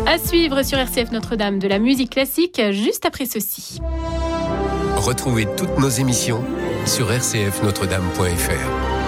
À suivre sur RCF Notre-Dame de la musique classique, juste après ceci. Retrouvez toutes nos émissions sur rcfnotredame.fr.